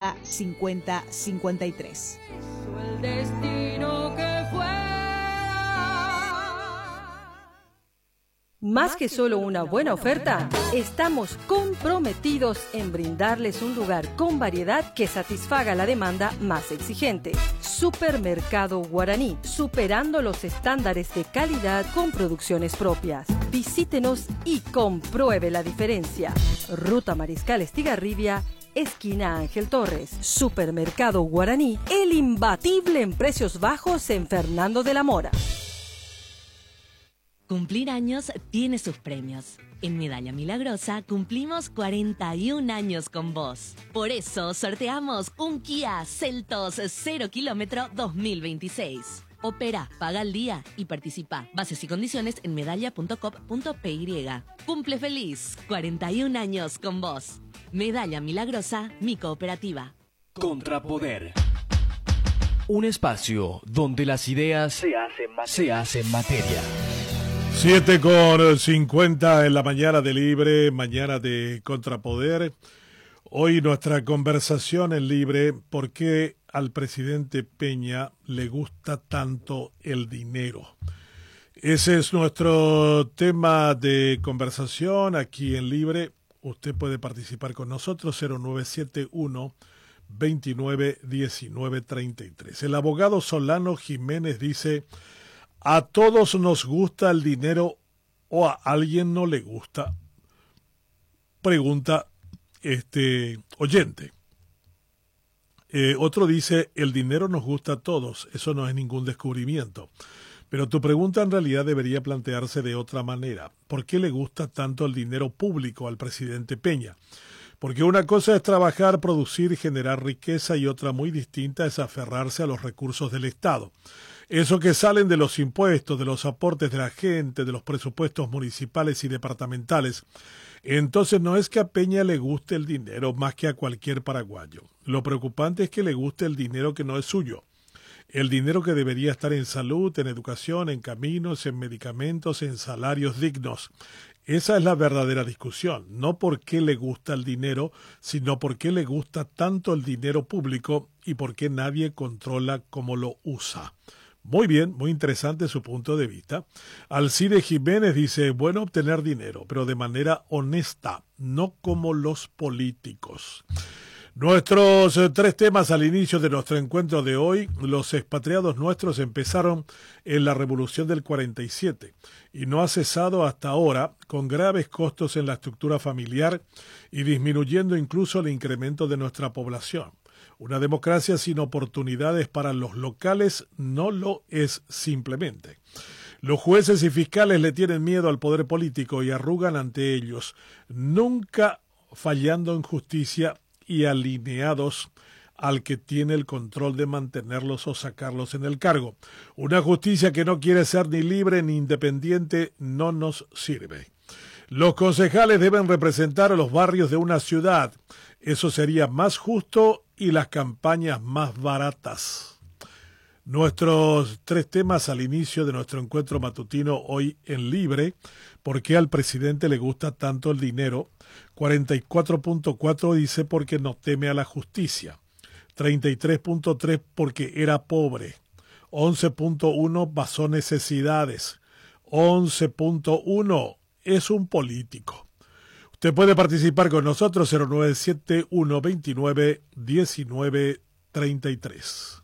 50 50 53. El destino que fue. Más que solo una buena oferta, estamos comprometidos en brindarles un lugar con variedad que satisfaga la demanda más exigente. Supermercado Guaraní, superando los estándares de calidad con producciones propias. Visítenos y compruebe la diferencia. Ruta Mariscal Estigarribia, esquina Ángel Torres. Supermercado Guaraní, el imbatible en precios bajos en Fernando de la Mora. Cumplir años tiene sus premios. En Medalla Milagrosa cumplimos 41 años con vos. Por eso sorteamos un Kia Seltos 0 kilómetro 2026. Opera, paga al día y participa. Bases y condiciones en medalla.coop.py. Cumple feliz, 41 años con vos. Medalla Milagrosa, mi cooperativa. Contrapoder. Un espacio donde las ideas se hacen materia. 7:50 en la mañana de Libre, mañana de Contrapoder. Hoy nuestra conversación en Libre, ¿por qué al presidente Peña le gusta tanto el dinero? Ese es nuestro tema de conversación aquí en Libre. Usted puede participar con nosotros, 0971 29 19 33. El abogado Solano Jiménez dice: ¿a todos nos gusta el dinero o a alguien no le gusta? Pregunta oyente. Otro dice: el dinero nos gusta a todos, eso no es ningún descubrimiento. Pero tu pregunta en realidad debería plantearse de otra manera. ¿Por qué le gusta tanto el dinero público al presidente Peña? Porque una cosa es trabajar, producir, generar riqueza, y otra muy distinta es aferrarse a los recursos del Estado. Eso que salen de los impuestos, de los aportes de la gente, de los presupuestos municipales y departamentales. Entonces no es que a Peña le guste el dinero más que a cualquier paraguayo. Lo preocupante es que le guste el dinero que no es suyo. El dinero que debería estar en salud, en educación, en caminos, en medicamentos, en salarios dignos. Esa es la verdadera discusión. No por qué le gusta el dinero, sino por qué le gusta tanto el dinero público y por qué nadie controla cómo lo usa. Muy bien, muy interesante su punto de vista. Alcide Jiménez dice: bueno obtener dinero, pero de manera honesta, no como los políticos. Nuestros tres temas al inicio de nuestro encuentro de hoy. Los expatriados nuestros empezaron en la Revolución del 47 y no ha cesado hasta ahora, con graves costos en la estructura familiar y disminuyendo incluso el incremento de nuestra población. Una democracia sin oportunidades para los locales no lo es simplemente. Los jueces y fiscales le tienen miedo al poder político y arrugan ante ellos, nunca fallando en justicia y alineados al que tiene el control de mantenerlos o sacarlos en el cargo. Una justicia que no quiere ser ni libre ni independiente no nos sirve. Los concejales deben representar a los barrios de una ciudad. Eso sería más justo y las campañas más baratas. Nuestros tres temas al inicio de nuestro encuentro matutino hoy en Libre. ¿Por qué al presidente le gusta tanto el dinero? 44.4 dice porque no teme a la justicia. 33.3 porque era pobre. 11.1 pasó necesidades. 11.1 es un político. Usted puede participar con nosotros 0971 29 19 33.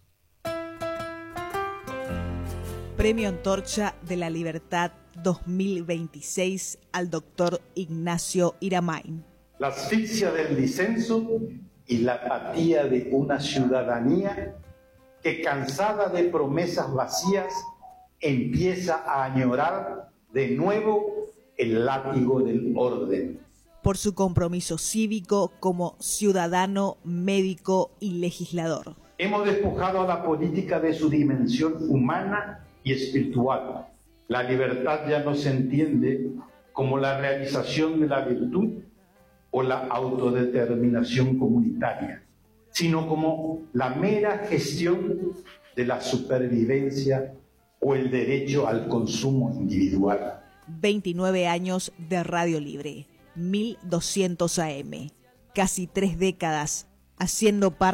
Premio Antorcha de la Libertad 2026 al doctor Ignacio Iramain. La asfixia del disenso y la apatía de una ciudadanía que, cansada de promesas vacías, empieza a añorar de nuevo el látigo del orden. Por su compromiso cívico como ciudadano, médico y legislador. Hemos despojado a la política de su dimensión humana y espiritual. La libertad ya no se entiende como la realización de la virtud o la autodeterminación comunitaria, sino como la mera gestión de la supervivencia o el derecho al consumo individual. 29 años de Radio Libre, 1200 AM, casi 3 décadas haciendo parte